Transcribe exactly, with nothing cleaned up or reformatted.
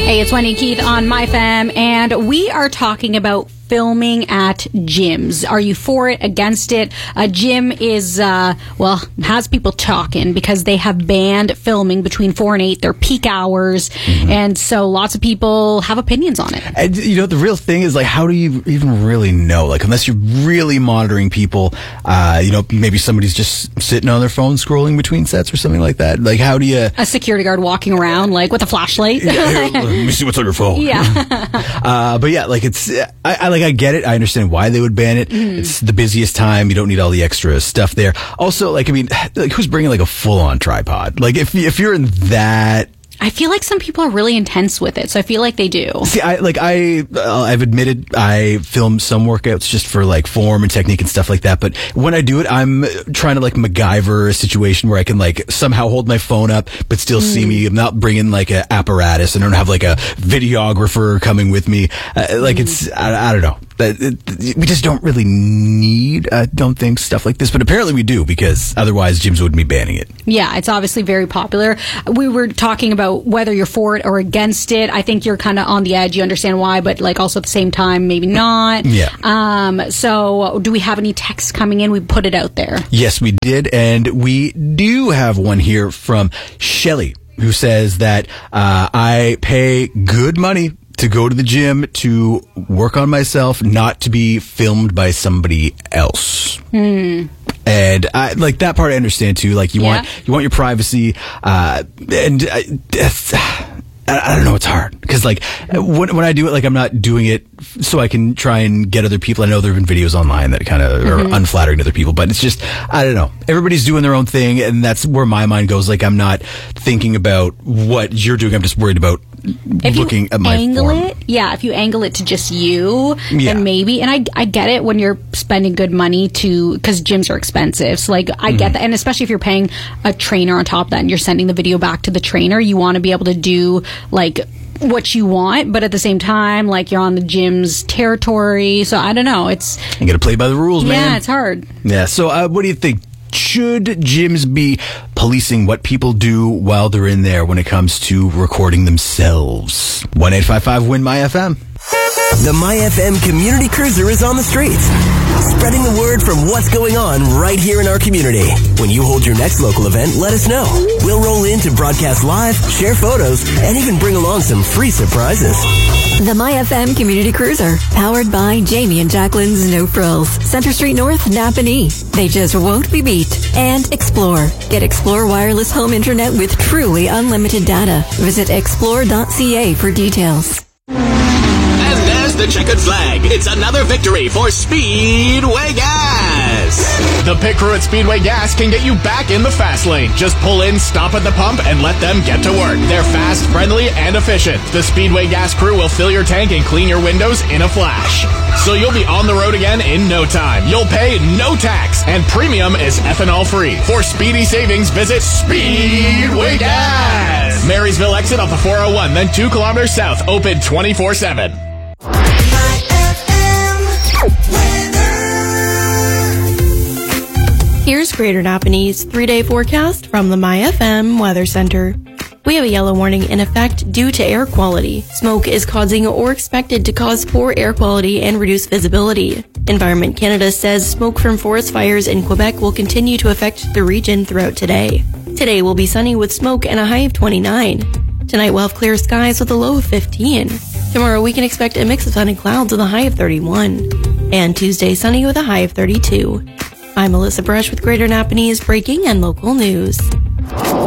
Hey, it's Wendy and Keith on MyFam, and we are talking about filming at gyms. Are you for it, against it? A gym is, uh, well, has people talking because they have banned filming between four and eight, their peak hours, mm-hmm. and so lots of people have opinions on it. And, you know, the real thing is, like, how do you even really know? Like, unless you're really monitoring people, uh, you know, maybe somebody's just sitting on their phone scrolling between sets or something like that. Like, how do you... A security guard walking around, like, with a flashlight. Yeah, here, let me see what's on your phone. Yeah. uh, but yeah, like, it's... I, I like, I get it. I understand why they would ban it. Mm. It's the busiest time. You don't need all the extra stuff there. Also, like, I mean, like, who's bringing, like, a full-on tripod? Like, if if you're in that... I feel like some people are really intense with it, so I feel like they do. See, I like I uh, I've admitted I film some workouts just for like form and technique and stuff like that. But when I do it, I'm trying to like MacGyver a situation where I can like somehow hold my phone up but still mm. see me. I'm not bringing like an apparatus. I don't have like a videographer coming with me. Uh, like mm. it's I, I don't know. It, it, we just don't really need, I don't think, stuff like this. But apparently we do, because otherwise gyms wouldn't be banning it. Yeah, it's obviously very popular. We were talking about whether you're for it or against it. I think you're kind of on the edge. You understand why, but like also at the same time, maybe not. Yeah. Um. So do we have any texts coming in? We put it out there. Yes, we did. And we do have one here from Shelly, who says that uh, I pay good money to go to the gym to work on myself, not to be filmed by somebody else. Hmm. And I like that part. I understand too. Like you yeah. want you want your privacy, uh, and I, I don't know. It's hard because like when when I do it, like I'm not doing it so I can try and get other people. I know there have been videos online that kind of mm-hmm. are unflattering to other people, but it's just I don't know. Everybody's doing their own thing, and that's where my mind goes. Like I'm not thinking about what you're doing. I'm just worried about. If looking you at my angle form. it, yeah, if you angle it to just you, yeah. then maybe, and I, I get it when you're spending good money to, because gyms are expensive, so like, I mm-hmm. get that, and especially if you're paying a trainer on top of that, and you're sending the video back to the trainer, you want to be able to do, like, what you want, but at the same time, like, you're on the gym's territory, so I don't know, it's... You gotta play by the rules, yeah, man. Yeah, it's hard. Yeah, so uh, what do you think? Should gyms be policing what people do while they're in there when it comes to recording themselves? one eight five five win my F M. The MyFM Community Cruiser is on the streets, spreading the word from what's going on right here in our community. When you hold your next local event, let us know. We'll roll in to broadcast live, share photos, and even bring along some free surprises. The MyFM Community Cruiser, powered by Jamie and Jacqueline's No Frills, Center Street North, Napanee. They just won't be beat. And Explore. Get Explore wireless home internet with truly unlimited data. Visit explore dot c a for details. The checkered flag. It's another victory for Speedway Gas. The pit crew at Speedway Gas can get you back in the fast lane. Just pull in, stop at the pump, and let them get to work. They're fast, friendly, and efficient. The Speedway Gas crew will fill your tank and clean your windows in a flash. So you'll be on the road again in no time. You'll pay no tax, and premium is ethanol free. For speedy savings, visit Speedway Gas. Marysville exit off the four oh one, then two kilometers south, open twenty-four seven. Here's Greater Napanee's three-day forecast from the MyFM Weather Center. We have a yellow warning in effect due to air quality. Smoke is causing or expected to cause poor air quality and reduce visibility. Environment Canada says smoke from forest fires in Quebec will continue to affect the region throughout today. Today will be sunny with smoke and a high of twenty-nine. Tonight we'll have clear skies with a low of fifteen. Tomorrow we can expect a mix of sun and clouds with a high of thirty-one. And Tuesday sunny with a high of thirty-two. I'm Melissa Brush with Greater Napanee's breaking and local news.